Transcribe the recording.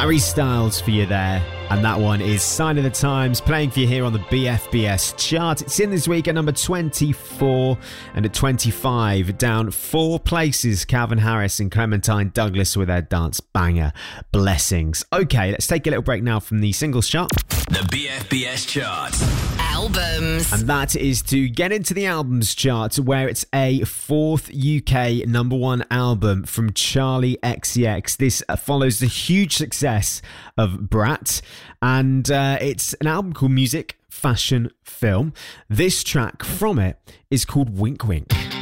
Harry Styles for you there. And that one is Sign of the Times, playing for you here on the BFBS chart. It's in this week at number 24, and at 25, down 4 places, Calvin Harris and Clementine Douglas with their dance banger, Blessings. Okay, let's take a little break now from the singles chart. The BFBS chart. Albums. And that is to get into the albums chart, where it's a 4th UK number 1 album from Charlie XCX. This follows the huge success of Brat, and it's an album called Music, Fashion, Film. This track from it is called Wink Wink.